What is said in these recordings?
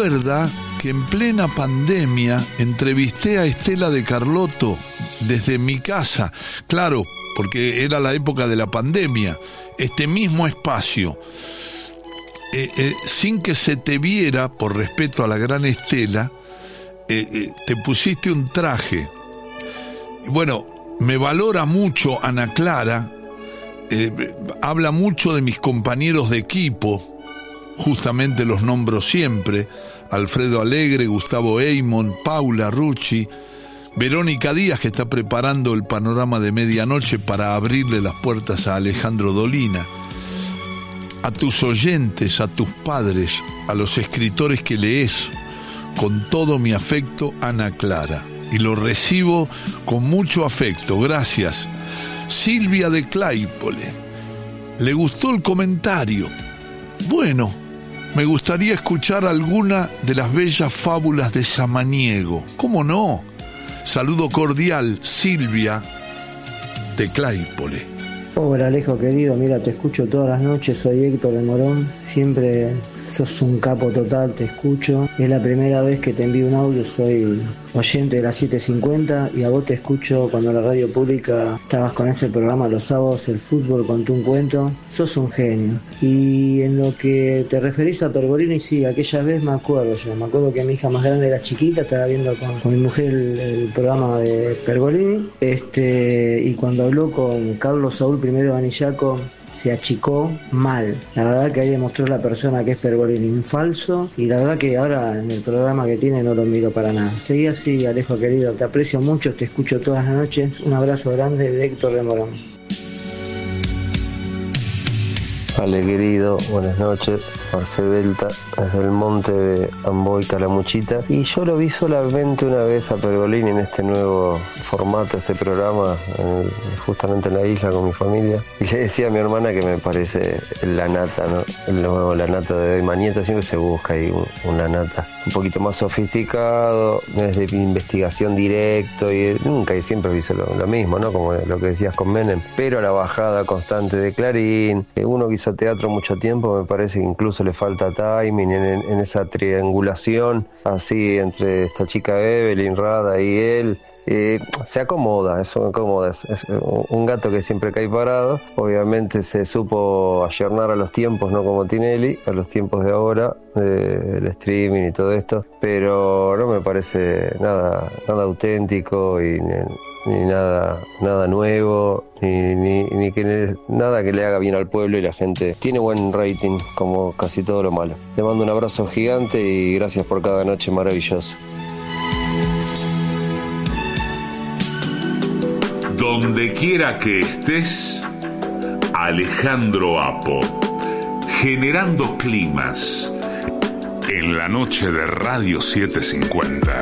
recuerda que en plena pandemia entrevisté a Estela de Carlotto desde mi casa. Claro, porque era la época de la pandemia. Este mismo espacio. Sin que se te viera, por respeto a la gran Estela, te pusiste un traje. Bueno, me valora mucho Ana Clara, habla mucho de mis compañeros de equipo, justamente los nombro siempre: Alfredo Alegre, Gustavo Eymond, Paula Rucci, Verónica Díaz, que está preparando el panorama de medianoche para abrirle las puertas a Alejandro Dolina. A tus oyentes, a tus padres, a los escritores que lees, con todo mi afecto, Ana Clara. Y lo recibo con mucho afecto, gracias. Silvia de Claypole. ¿Le gustó el comentario? Bueno, me gustaría escuchar alguna de las bellas fábulas de Samaniego. ¿Cómo no? Saludo cordial, Silvia de Claypole. Hola Alejo querido, mira, te escucho todas las noches, soy Héctor de Morón, siempre sos un capo total, te escucho. Es la primera vez que te envío un audio, soy oyente de las 7:50 y a vos te escucho cuando la radio pública estabas con ese programa los sábados, el fútbol, conté un cuento. Sos un genio. Y en lo que te referís a Pergolini, sí, aquella vez me acuerdo que mi hija más grande era chiquita, estaba viendo con mi mujer el programa de Pergolini, y cuando habló con Carlos Saúl I de Anillaco, se achicó mal. La verdad que ahí demostró la persona que es Pergolini, un falso, y la verdad que ahora en el programa que tiene no lo miro para nada. Seguí así, Alejo querido, te aprecio mucho, te escucho todas las noches. Un abrazo grande de Héctor de Morón. Ale querido, buenas noches, Marcel Delta, desde el monte de Amboy Calamuchita. Y yo lo vi solamente una vez a Pergolini en este nuevo formato, este programa, justamente en la isla con mi familia. Y le decía a mi hermana que me parece la nata, ¿no? La nata de hoy. Manieta siempre se busca ahí una nata un poquito más sofisticado, no es de investigación directo, y nunca y siempre hizo lo mismo, ¿no? Como lo que decías con Menem, pero a la bajada constante de Clarín. Uno que hizo teatro mucho tiempo, me parece que incluso le falta timing en esa triangulación así entre esta chica Evelyn, Rada y él. Se acomoda, es un gato que siempre cae parado. Obviamente se supo ayornar a los tiempos, no como Tinelli, a los tiempos de ahora, del streaming y todo esto, pero no me parece nada auténtico y ni nada nuevo, ni que nada que le haga bien al pueblo, y la gente tiene buen rating como casi todo lo malo. Te mando un abrazo gigante y gracias por cada noche maravillosa. Donde quiera que estés, Alejandro Apo, generando climas en la noche de Radio 750.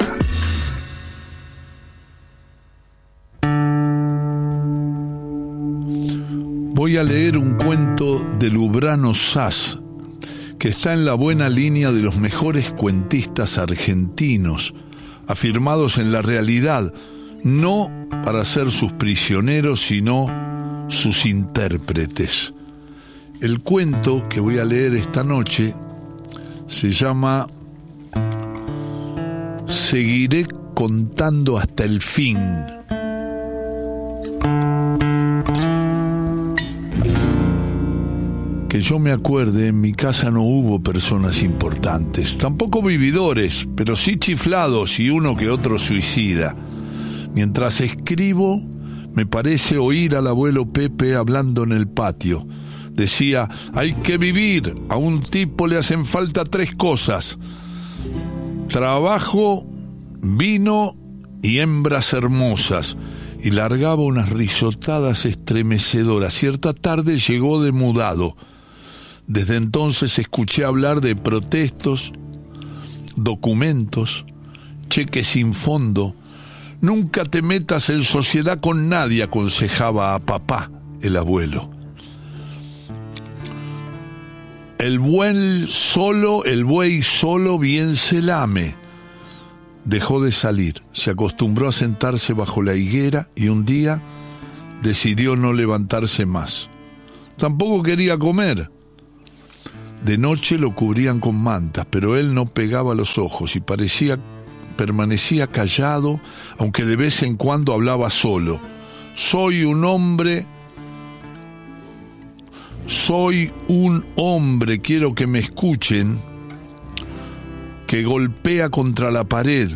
Voy a leer un cuento de Lubrano Sass, que está en la buena línea de los mejores cuentistas argentinos, afirmados en la realidad, no para ser sus prisioneros, sino sus intérpretes. El cuento que voy a leer esta noche se llama Seguiré contando hasta el fin. Que yo me acuerde, en mi casa no hubo personas importantes, tampoco vividores, pero sí chiflados y uno que otro suicida. Mientras escribo, me parece oír al abuelo Pepe hablando en el patio. Decía: hay que vivir, a un tipo le hacen falta 3 cosas: trabajo, vino y hembras hermosas. Y largaba unas risotadas estremecedoras. Cierta tarde llegó de mudado. Desde entonces escuché hablar de protestos, documentos, cheques sin fondo. Nunca te metas en sociedad con nadie, aconsejaba a papá, el abuelo. El buey solo bien se lame. Dejó de salir, se acostumbró a sentarse bajo la higuera y un día decidió no levantarse más. Tampoco quería comer. De noche lo cubrían con mantas, pero él no pegaba los ojos y permanecía callado, aunque de vez en cuando hablaba solo. Soy un hombre, quiero que me escuchen, que golpea contra la pared.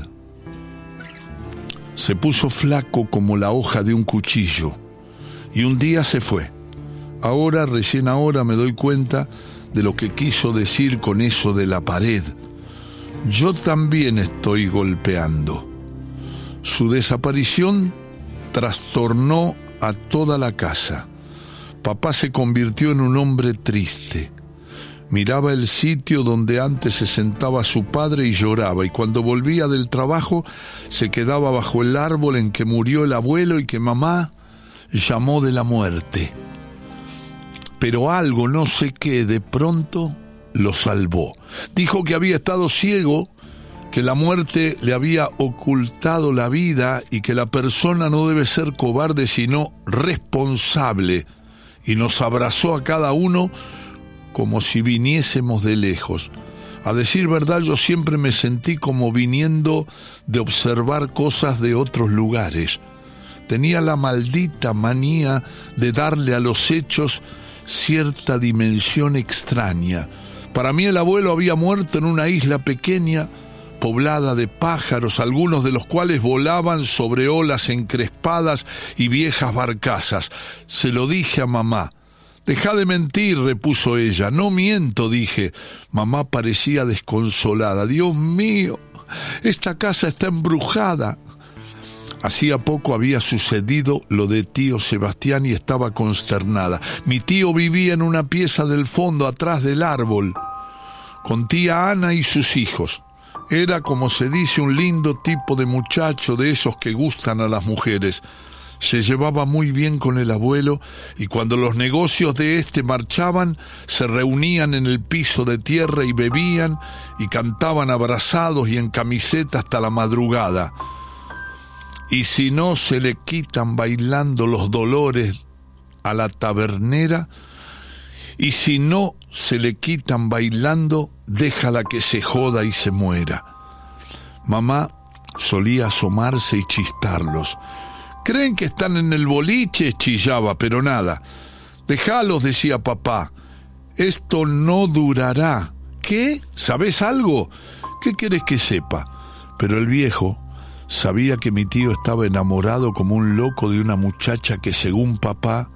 Se puso flaco como la hoja de un cuchillo y un día se fue. Recién ahora me doy cuenta de lo que quiso decir con eso de la pared. Yo también estoy golpeando. Su desaparición trastornó a toda la casa. Papá se convirtió en un hombre triste. Miraba el sitio donde antes se sentaba su padre y lloraba, y cuando volvía del trabajo se quedaba bajo el árbol en que murió el abuelo y que mamá llamó de la muerte. Pero algo, no sé qué, de pronto lo salvó. Dijo que había estado ciego, que la muerte le había ocultado la vida y que la persona no debe ser cobarde sino responsable, y nos abrazó a cada uno como si viniésemos de lejos. A decir verdad, yo siempre me sentí como viniendo de observar cosas de otros lugares. Tenía la maldita manía de darle a los hechos cierta dimensión extraña. Para mí el abuelo había muerto en una isla pequeña, poblada de pájaros, algunos de los cuales volaban sobre olas encrespadas y viejas barcazas. Se lo dije a mamá. «Deja de mentir», repuso ella. «No miento», dije. Mamá parecía desconsolada. «Dios mío, esta casa está embrujada». Hacía poco había sucedido lo de tío Sebastián y estaba consternada. Mi tío vivía en una pieza del fondo, atrás del árbol, con tía Ana y sus hijos. Era, como se dice, un lindo tipo de muchacho, de esos que gustan a las mujeres. Se llevaba muy bien con el abuelo y cuando los negocios de este marchaban, se reunían en el piso de tierra y bebían y cantaban abrazados y en camiseta hasta la madrugada. Y si no se le quitan bailando los dolores a la tabernera, y si no se le quitan bailando, déjala que se joda y se muera. Mamá solía asomarse y chistarlos. «¿Creen que están en el boliche?», chillaba, pero nada. «Déjalos», decía papá. «Esto no durará». «¿Qué? ¿Sabés algo?». «¿Qué querés que sepa?». Pero el viejo sabía que mi tío estaba enamorado como un loco de una muchacha que, según papá,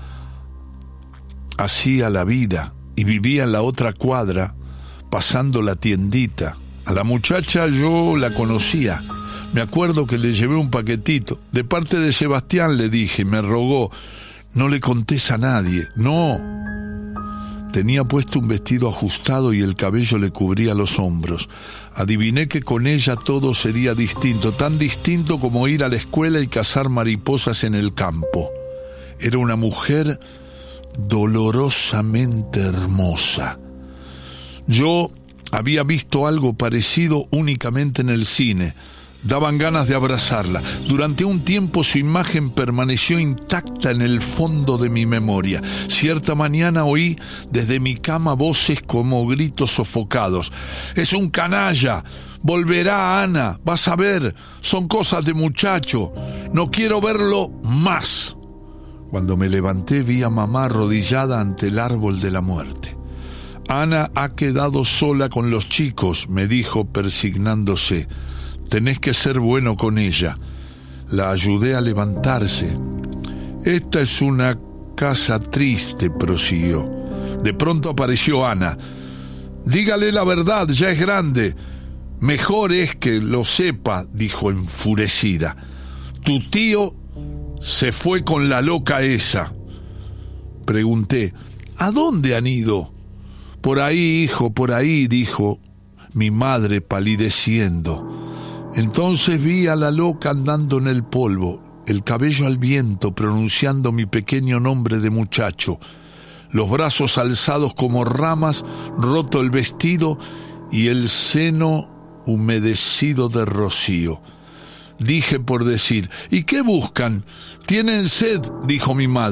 hacía la vida y vivía en la otra cuadra, pasando la tiendita. A la muchacha yo la conocía. Me acuerdo que le llevé un paquetito. «De parte de Sebastián», le dije, me rogó. «No le contés a nadie». «No». Tenía puesto un vestido ajustado y el cabello le cubría los hombros. Adiviné que con ella todo sería distinto, tan distinto como ir a la escuela y cazar mariposas en el campo. Era una mujer dolorosamente hermosa. Yo había visto algo parecido únicamente en el cine. Daban ganas de abrazarla. Durante un tiempo su imagen permaneció intacta en el fondo de mi memoria. Cierta mañana oí desde mi cama voces como gritos sofocados. «Es un canalla, volverá Ana, vas a ver, son cosas de muchacho, no quiero verlo más». Cuando me levanté vi a mamá arrodillada ante el árbol de la muerte. «Ana ha quedado sola con los chicos», me dijo persignándose. «Tenés que ser bueno con ella». La ayudé a levantarse. «Esta es una casa triste», prosiguió. De pronto apareció Ana. «Dígale la verdad, ya es grande». «Mejor es que lo sepa», dijo enfurecida. «Tu tío se fue con la loca esa». Pregunté: «¿A dónde han ido?». «Por ahí, hijo, por ahí», dijo mi madre palideciendo. Entonces vi a la loca andando en el polvo, el cabello al viento, pronunciando mi pequeño nombre de muchacho, los brazos alzados como ramas, roto el vestido y el seno humedecido de rocío. Dije por decir: «¿Y qué buscan? ¿Tienen sed?», dijo mi madre.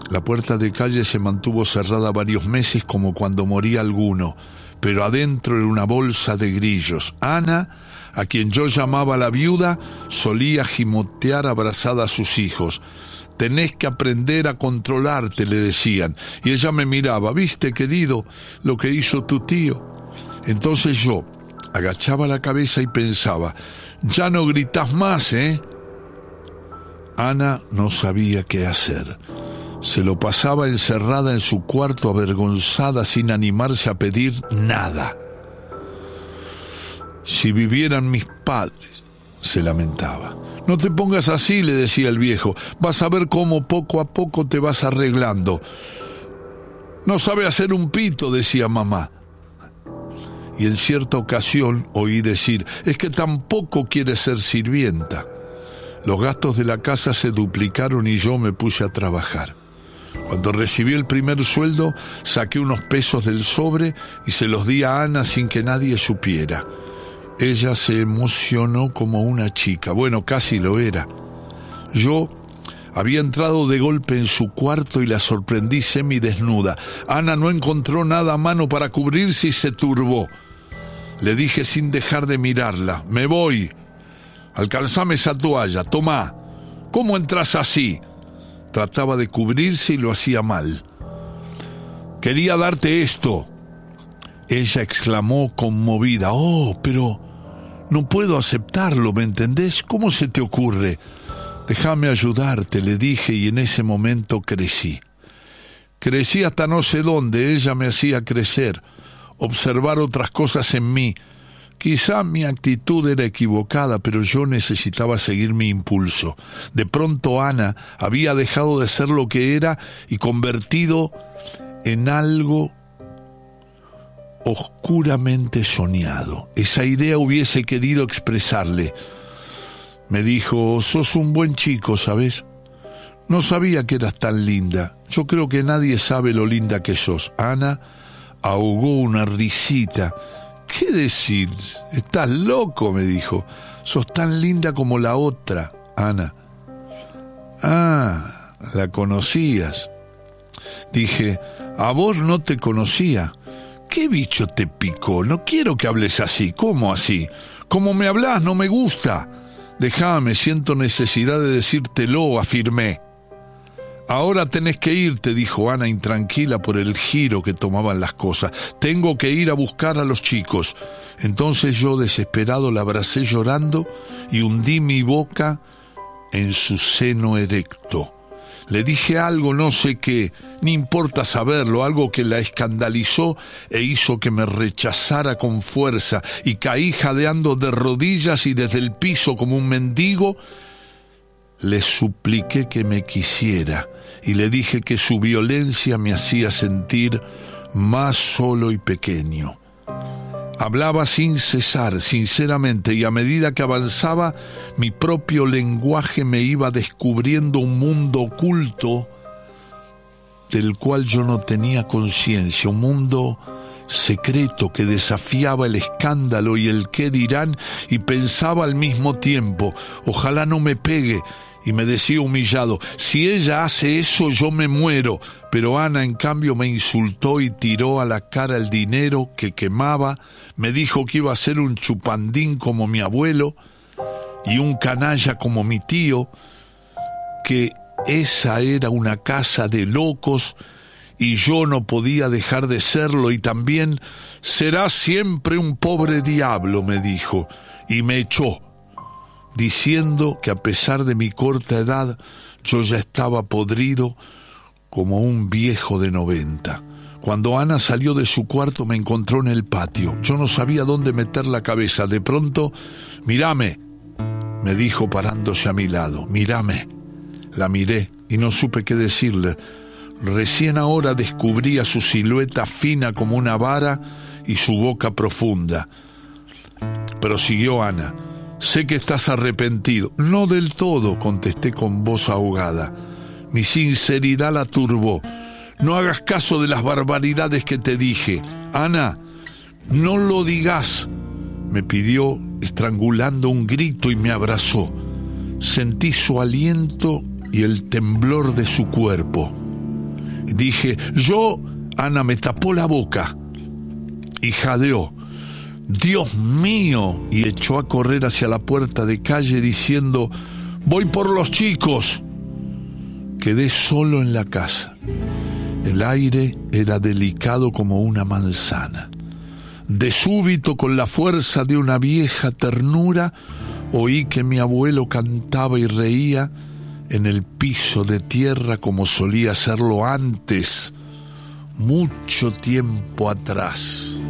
La puerta de calle se mantuvo cerrada varios meses como cuando moría alguno, pero adentro era una bolsa de grillos. Ana, a quien yo llamaba la viuda, solía gimotear abrazada a sus hijos. «Tenés que aprender a controlarte», le decían. Y ella me miraba. «¿Viste, querido, lo que hizo tu tío?». Entonces yo agachaba la cabeza y pensaba: «Ya no gritás más, ¿eh?». Ana no sabía qué hacer. Se lo pasaba encerrada en su cuarto, avergonzada, sin animarse a pedir nada. «Si vivieran mis padres», se lamentaba. «No te pongas así», le decía el viejo. «Vas a ver cómo poco a poco te vas arreglando». «No sabe hacer un pito», decía mamá. Y en cierta ocasión oí decir: «Es que tampoco quiere ser sirvienta». Los gastos de la casa se duplicaron y yo me puse a trabajar. Cuando recibí el primer sueldo, saqué unos pesos del sobre y se los di a Ana sin que nadie supiera. Ella se emocionó como una chica. Bueno, casi lo era. Yo había entrado de golpe en su cuarto y la sorprendí semidesnuda. Ana no encontró nada a mano para cubrirse y se turbó. Le dije sin dejar de mirarla: «Me voy. Alcanzame esa toalla, tomá». «¿Cómo entras así?». Trataba de cubrirse y lo hacía mal. «Quería darte esto». Ella exclamó conmovida: «Oh, pero no puedo aceptarlo, ¿me entendés? ¿Cómo se te ocurre?». «Déjame ayudarte», le dije, y en ese momento crecí. Crecí hasta no sé dónde. Ella me hacía crecer, observar otras cosas en mí. Quizá mi actitud era equivocada, pero yo necesitaba seguir mi impulso. De pronto Ana había dejado de ser lo que era y convertido en algo oscuramente soñado. Esa idea hubiese querido expresarle. Me dijo: «Sos un buen chico, ¿sabes? No sabía que eras tan linda. Yo creo que nadie sabe lo linda que sos». Ana ahogó una risita. «¿Qué decir? Estás loco», me dijo. «Sos tan linda como la otra, Ana». «Ah, la conocías». Dije: «A vos no te conocía». «¿Qué bicho te picó? No quiero que hables así». «¿Cómo así? Como me hablas no me gusta». «Déjame, siento necesidad de decírtelo», afirmé. «Ahora tenés que irte», dijo Ana, intranquila por el giro que tomaban las cosas. «Tengo que ir a buscar a los chicos». Entonces yo, desesperado, la abracé llorando y hundí mi boca en su seno erecto. Le dije algo, no sé qué, ni importa saberlo, algo que la escandalizó e hizo que me rechazara con fuerza, y caí jadeando de rodillas y desde el piso como un mendigo. Le supliqué que me quisiera y le dije que su violencia me hacía sentir más solo y pequeño. Hablaba sin cesar, sinceramente, y a medida que avanzaba, mi propio lenguaje me iba descubriendo un mundo oculto del cual yo no tenía conciencia, un mundo secreto que desafiaba el escándalo y el qué dirán, y pensaba al mismo tiempo: ojalá no me pegue. Y me decía humillado: si ella hace eso, yo me muero. Pero Ana, en cambio, me insultó y tiró a la cara el dinero que quemaba. Me dijo que iba a ser un chupandín como mi abuelo y un canalla como mi tío, que esa era una casa de locos y yo no podía dejar de serlo, y también será siempre un pobre diablo, me dijo, y me echó, diciendo que a pesar de mi corta edad, yo ya estaba podrido como un viejo de 90. Cuando Ana salió de su cuarto, me encontró en el patio. Yo no sabía dónde meter la cabeza. De pronto: «Mírame», me dijo parándose a mi lado. «Mírame». La miré y no supe qué decirle. Recién ahora descubría su silueta fina como una vara y su boca profunda. Prosiguió Ana: «Sé que estás arrepentido». «No del todo», contesté con voz ahogada. Mi sinceridad la turbó. «No hagas caso de las barbaridades que te dije. Ana, no lo digas», me pidió, estrangulando un grito, y me abrazó. Sentí su aliento y el temblor de su cuerpo. Dije, yo, Ana me tapó la boca y jadeó. Dios mío, y echó a correr hacia la puerta de calle diciendo, voy por los chicos. Quedé solo en la casa. El aire era delicado como una manzana. De súbito, con la fuerza de una vieja ternura, oí que mi abuelo cantaba y reía en el piso de tierra como solía hacerlo antes, mucho tiempo atrás.